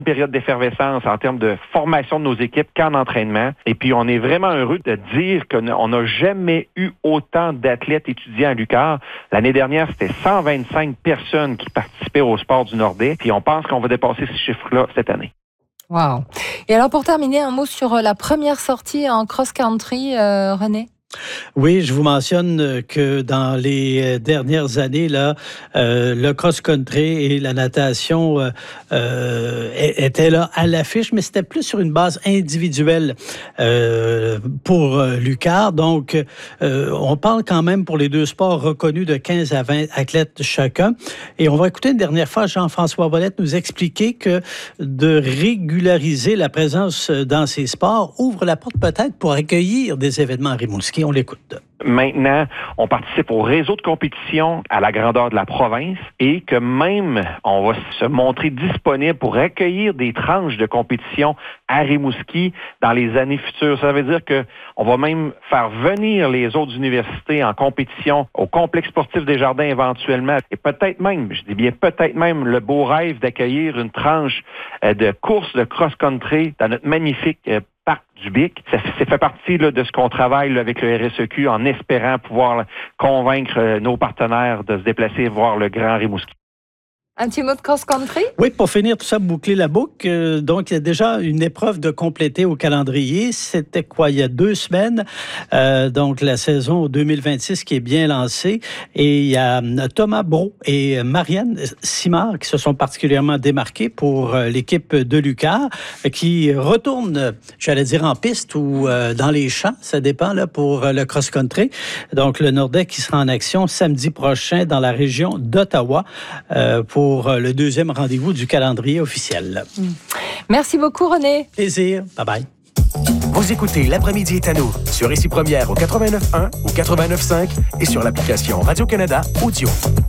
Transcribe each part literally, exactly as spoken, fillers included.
période d'effervescence en termes de formation de nos équipes qu'en entraînement. Et puis, on est vraiment heureux de dire qu'on n'a jamais eu autant d'athlètes étudiants à l'U Q A R. L'année dernière, c'était cent vingt-cinq personnes qui participaient au sport du Nordais. Puis, on pense qu'on va dépasser ce chiffre-là cette année. Wow. Et alors, pour terminer, un mot sur la première sortie en cross-country, euh, René? Oui, je vous mentionne que dans les dernières années, là, euh, le cross-country et la natation euh, euh, étaient là à l'affiche, mais c'était plus sur une base individuelle euh, pour l'U Q A R. Donc, euh, on parle quand même pour les deux sports reconnus de quinze à vingt athlètes chacun. Et on va écouter une dernière fois Jean-François Ouellette nous expliquer que de régulariser la présence dans ces sports ouvre la porte peut-être pour accueillir des événements à Rimouski. On l'écoute. Maintenant, on participe au réseau de compétition à la grandeur de la province et que même on va se montrer disponible pour accueillir des tranches de compétition à Rimouski dans les années futures. Ça veut dire qu'on va même faire venir les autres universités en compétition au complexe sportif des Jardins éventuellement. Et peut-être même, je dis bien peut-être même, le beau rêve d'accueillir une tranche de course de cross-country dans notre magnifique parc du Bic. Ça, ça fait partie là, de ce qu'on travaille là, avec le R S E Q en espérant pouvoir là, convaincre euh, nos partenaires de se déplacer voir le Grand Rimouski. Un petit mot de cross-country? Oui, pour finir tout ça, boucler la boucle. Euh, donc, il y a déjà une épreuve de compléter au calendrier. C'était quoi, il y a deux semaines? Euh, donc, la saison deux mille vingt-six qui est bien lancée. Et il y a Thomas Brault et Marianne Simard qui se sont particulièrement démarqués pour euh, l'équipe de l'U Q A R qui retourne, j'allais dire en piste ou euh, dans les champs, ça dépend là, pour euh, le cross-country. Donc, le Nordais qui sera en action samedi prochain dans la région d'Ottawa euh, pour pour le deuxième rendez-vous du calendrier officiel. Merci beaucoup, René. Plaisir. Bye-bye. Vous écoutez L'après-midi est à nous sur Ici Première au quatre-vingt-neuf point un, au quatre-vingt-neuf point cinq et sur l'application Radio-Canada Audio.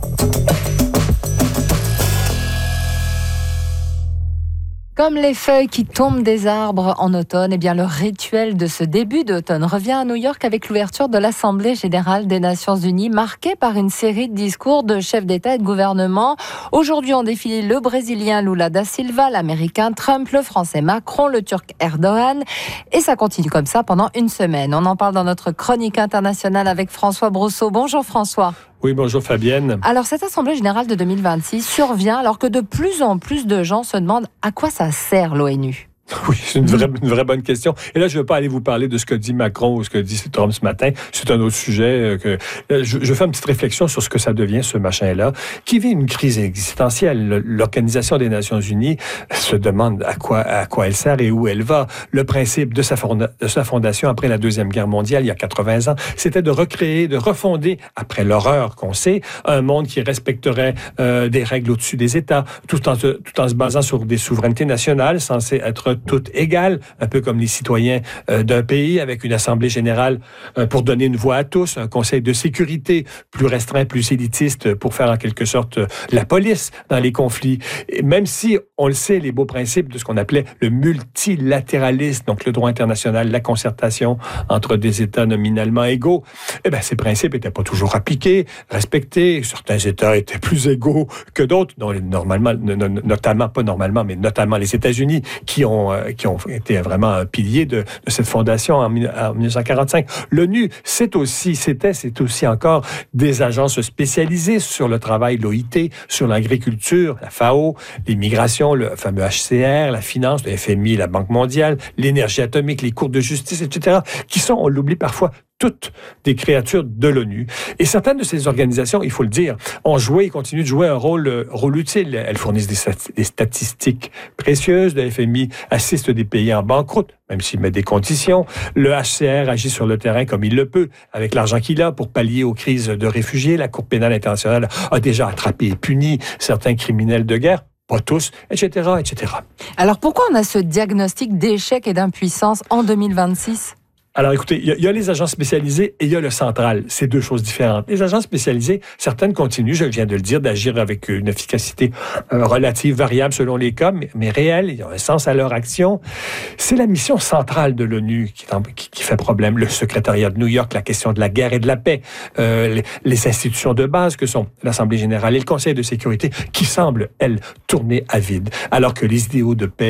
Comme les feuilles qui tombent des arbres en automne, eh bien le rituel de ce début d'automne revient à New York avec l'ouverture de l'Assemblée générale des Nations unies, marquée par une série de discours de chefs d'État et de gouvernement. Aujourd'hui, on défile le Brésilien Lula da Silva, l'Américain Trump, le Français Macron, le Turc Erdogan. Et ça continue comme ça pendant une semaine. On en parle dans notre chronique internationale avec François Brousseau. Bonjour François. Oui, bonjour Fabienne. Alors, cette Assemblée générale de deux mille vingt-six survient alors que de plus en plus de gens se demandent à quoi ça sert l'ONU. Oui, c'est une vraie, une vraie bonne question. Et là, je ne vais pas aller vous parler de ce que dit Macron ou ce que dit Trump ce matin. C'est un autre sujet. Que je, je fais une petite réflexion sur ce que ça devient, ce machin-là, qui vit une crise existentielle. L'Organisation des Nations unies se demande à quoi, à quoi elle sert et où elle va. Le principe de sa, fonda, de sa fondation après la Deuxième Guerre mondiale, il y a quatre-vingts ans, c'était de recréer, de refonder, après l'horreur qu'on sait, un monde qui respecterait euh, des règles au-dessus des États, tout en, tout en se basant sur des souverainetés nationales censées être toutes égales, un peu comme les citoyens euh, d'un pays, avec une assemblée générale euh, pour donner une voix à tous, un conseil de sécurité plus restreint, plus élitiste, pour faire en quelque sorte euh, la police dans les conflits. Et même si, on le sait, les beaux principes de ce qu'on appelait le multilatéralisme, donc le droit international, la concertation entre des États nominalement égaux, eh bien, ces principes n'étaient pas toujours appliqués, respectés. Certains États étaient plus égaux que d'autres, dont normalement, notamment, pas normalement, mais notamment les États-Unis, qui ont qui ont été vraiment un pilier de, de cette fondation en, en dix-neuf cent quarante-cinq. L'ONU, c'est aussi, c'était, c'est aussi encore des agences spécialisées sur le travail, l'O I T, sur l'agriculture, la F A O, les migrations, le fameux H C R, la finance, le F M I, la Banque mondiale, l'énergie atomique, les cours de justice, et cetera, qui sont, on l'oublie parfois, toutes des créatures de l'ONU. Et certaines de ces organisations, il faut le dire, ont joué et continuent de jouer un rôle, rôle utile. Elles fournissent des, des statistiques précieuses. Le F M I assiste des pays en banqueroute, même s'il met des conditions. Le H C R agit sur le terrain comme il le peut, avec l'argent qu'il a pour pallier aux crises de réfugiés. La Cour pénale internationale a déjà attrapé et puni certains criminels de guerre. Pas tous, et cetera, et cetera. Alors pourquoi on a ce diagnostic d'échec et d'impuissance en deux mille vingt-six? Alors, écoutez, il y, y a les agences spécialisées et il y a le central. C'est deux choses différentes. Les agences spécialisées, certaines continuent, je viens de le dire, d'agir avec une efficacité euh, relative, variable selon les cas, mais, mais réelle. Il y a un sens à leur action. C'est la mission centrale de l'ONU qui, qui, qui fait problème. Le secrétariat de New York, la question de la guerre et de la paix, euh, les, les institutions de base que sont l'Assemblée générale et le Conseil de sécurité, qui semblent, elles, tourner à vide, alors que les idéaux de paix